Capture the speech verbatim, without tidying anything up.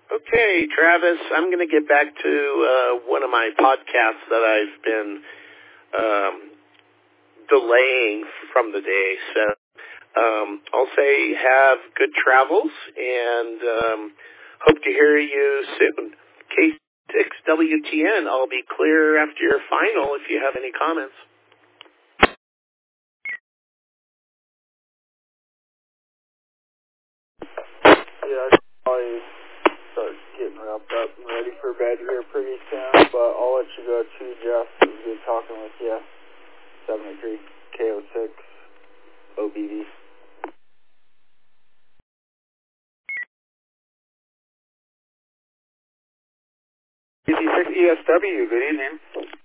Okay, Travis, I'm going to get back to uh, one of my podcasts that I've been um, delaying from the day. So um, I'll say have good travels and um, hope to hear you soon. K six W T N, I'll be clear after your final if you have any comments. Yeah, I should probably start getting wrapped up and ready for bed here pretty soon, but I'll let you go too, Jeff. It was good talking with you. seventy-three K O six O B V. fifty-six E S W, good evening.